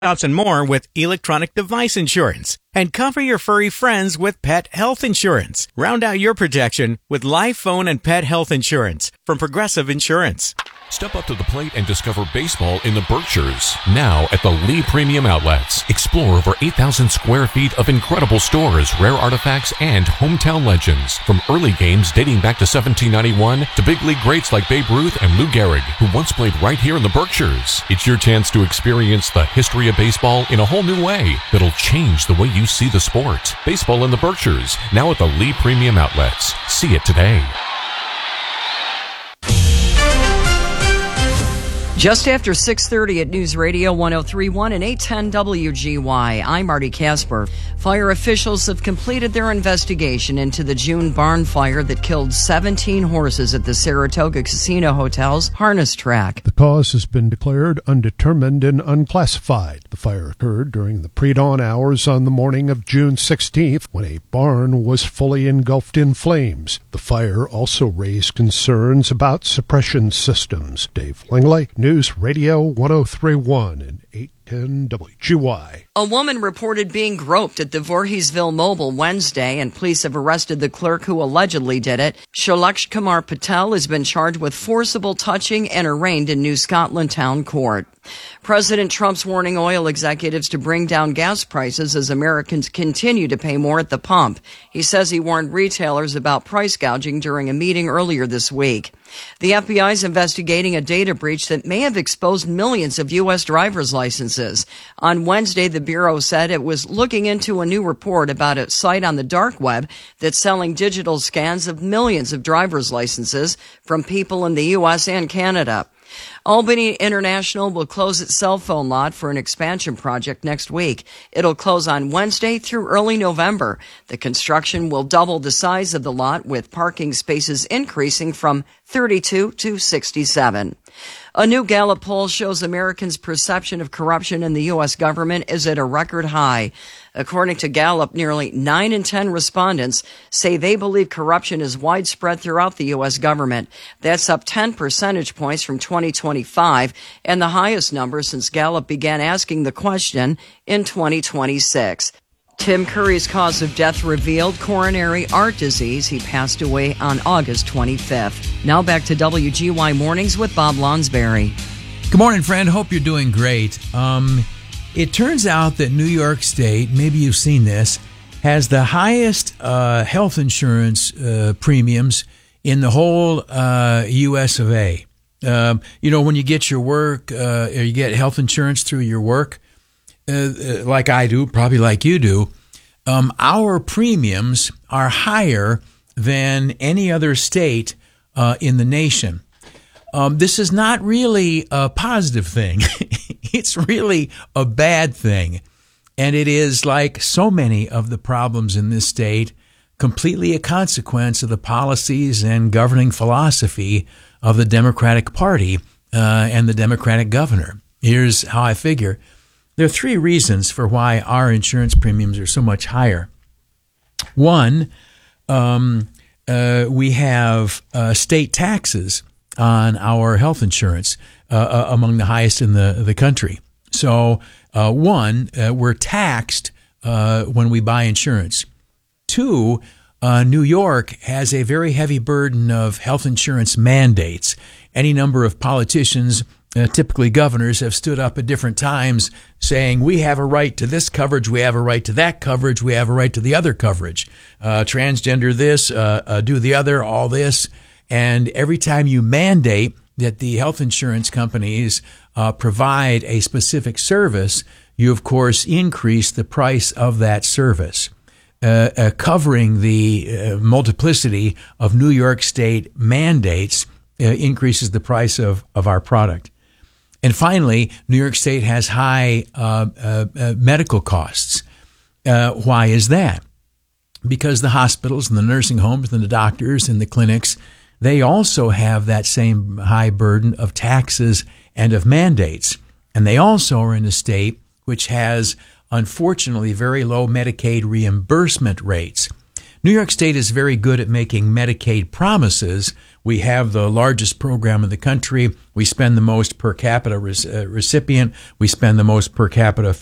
and more with electronic device insurance. And cover your furry friends with pet health insurance. Round out your protection with live phone and pet health insurance from Progressive Insurance. Step up to the plate and discover baseball in the Berkshires. Now at the Lee Premium Outlets. Explore over 8,000 square feet of incredible stores, rare artifacts, and hometown legends. From early games dating back to 1791 to big league greats like Babe Ruth and Lou Gehrig, who once played right here in the Berkshires. It's your chance to experience the history of baseball in a whole new way that'll change the way you see the sport. Baseball in the Berkshires, now at the Lee Premium Outlets. See it today. Just after 6:30 at News Radio 103.1 and 810 WGY, I'm Marty Casper. Fire officials have completed their investigation into the June barn fire that killed 17 horses at the Saratoga Casino Hotel's harness track. The cause has been declared undetermined and unclassified. The fire occurred during the pre-dawn hours on the morning of June 16th when a barn was fully engulfed in flames. The fire also raised concerns about suppression systems. Dave Langley, News Radio 103.1 and 810 WGY. A woman reported being groped at the Voorheesville Mobile Wednesday, and police have arrested the clerk who allegedly did it. Shalaksh Kumar Patel has been charged with forcible touching and arraigned in New Scotland Town Court. President Trump's warning oil executives to bring down gas prices as Americans continue to pay more at the pump. He says he warned retailers about price gouging during a meeting earlier this week. The FBI is investigating a data breach that may have exposed millions of U.S. driver's licenses. On Wednesday, the Bureau said it was looking into a new report about a site on the dark web that's selling digital scans of millions of driver's licenses from people in the U.S. and Canada. Albany International will close its cell phone lot for an expansion project next week. It'll close on Wednesday through early November. The construction will double the size of the lot, with parking spaces increasing from 32 to 67. A new Gallup poll shows Americans' perception of corruption in the U.S. government is at a record high. According to Gallup, nearly 9 in 10 respondents say they believe corruption is widespread throughout the U.S. government. That's up 10 percentage points from 2025 and the highest number since Gallup began asking the question in 2026. Tim Curry's cause of death revealed: coronary heart disease. He passed away on August 25th. Now back to WGY Mornings with Bob Lonsberry. Good morning, friend. Hope you're doing great. It turns out that New York State, maybe you've seen this, has the highest health insurance premiums in the whole U.S. of A. When you get your work, or you get health insurance through your work, like I do, probably like you do, our premiums are higher than any other state in the nation. This is not really a positive thing. It's really a bad thing. And it is, like so many of the problems in this state, completely a consequence of the policies and governing philosophy of the Democratic Party and the Democratic governor. Here's how I figure. There are 3 reasons for why our insurance premiums are so much higher. One, we have state taxes on our health insurance, among the highest in the country. So, we're taxed when we buy insurance. 2, New York has a very heavy burden of health insurance mandates. Any number of politicians, typically governors, have stood up at different times saying, we have a right to this coverage, we have a right to that coverage, we have a right to the other coverage. Transgender this, do the other, all this. And every time you mandate that the health insurance companies provide a specific service, you, of course, increase the price of that service. Covering the multiplicity of New York State mandates increases the price of our product. And finally, New York State has high medical costs. Why is that? Because the hospitals and the nursing homes and the doctors and the clinics, they also have that same high burden of taxes and of mandates. And they also are in a state which has, unfortunately, very low Medicaid reimbursement rates. New York State is very good at making Medicaid promises. We have the largest program in the country. We spend the most per capita recipient. We spend the most per capita